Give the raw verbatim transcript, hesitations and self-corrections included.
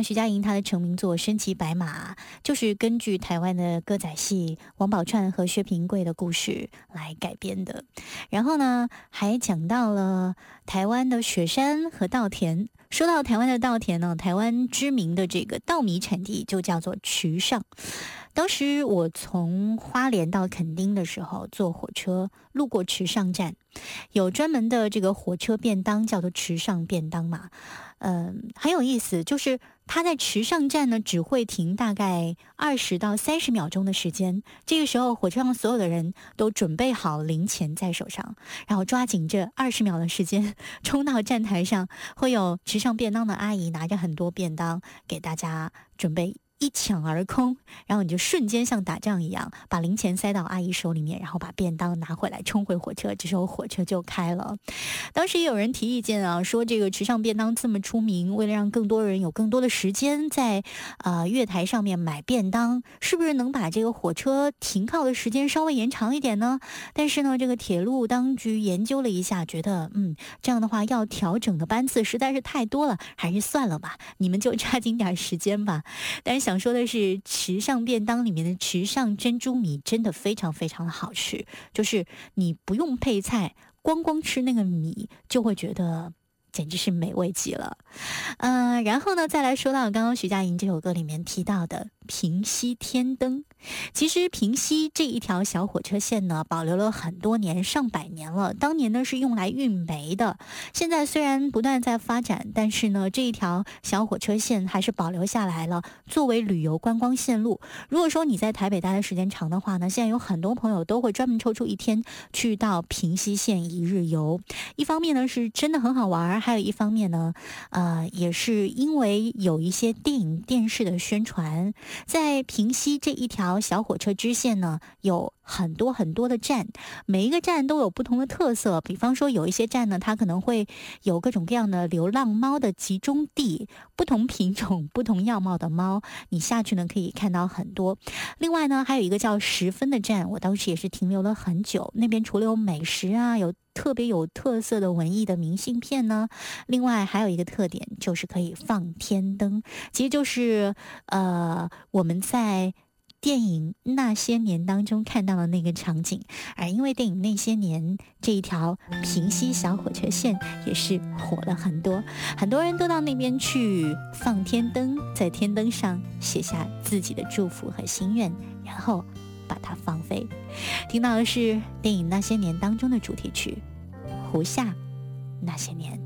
像徐佳莹她的成名作《身骑白马》，就是根据台湾的歌仔戏王宝钏和薛平贵的故事来改编的。然后呢，还讲到了台湾的雪山和稻田。说到台湾的稻田呢，台湾知名的这个稻米产地就叫做池上。当时我从花莲到垦丁的时候，坐火车路过池上站，有专门的这个火车便当，叫做池上便当嘛。嗯，很有意思，就是它在池上站呢，只会停大概二十到三十秒钟的时间。这个时候，火车上所有的人都准备好零钱在手上，然后抓紧这二十秒的时间，冲到站台上，会有池上便当的阿姨拿着很多便当给大家准备。一抢而空，然后你就瞬间像打仗一样，把零钱塞到阿姨手里面，然后把便当拿回来，冲回火车。这时候火车就开了。当时也有人提意见啊，说这个池上便当这么出名，为了让更多人有更多的时间在呃月台上面买便当，是不是能把这个火车停靠的时间稍微延长一点呢？但是呢，这个铁路当局研究了一下，觉得嗯这样的话要调整的班次实在是太多了，还是算了吧，你们就抓紧点时间吧。但是想说的是，池上便当里面的池上珍珠米真的非常非常的好吃，就是你不用配菜，光光吃那个米就会觉得简直是美味极了。呃，然后呢，再来说到刚刚徐佳莹这首歌里面提到的平溪天灯。其实平溪这一条小火车线呢，保留了很多年，上百年了。当年呢是用来运煤的，现在虽然不断在发展，但是呢这一条小火车线还是保留下来了，作为旅游观光线路。如果说你在台北待的时间长的话呢，现在有很多朋友都会专门抽出一天去到平溪线一日游。一方面呢是真的很好玩，还有一方面呢，呃，也是因为有一些电影电视的宣传。在平溪这一条小火车支线呢，有很多很多的站，每一个站都有不同的特色。比方说有一些站呢，它可能会有各种各样的流浪猫的集中地，不同品种不同样貌的猫，你下去呢可以看到很多。另外呢，还有一个叫十分的站，我当时也是停留了很久，那边除了有美食啊，有特别有特色的文艺的明信片呢，另外还有一个特点就是可以放天灯，其实就是呃我们在电影那些年当中看到的那个场景。而因为电影那些年这一条平溪小火车线也是火了很多，很多人都到那边去放天灯，在天灯上写下自己的祝福和心愿，然后把它放飞。听到的是电影那些年当中的主题曲《胡夏那些年》。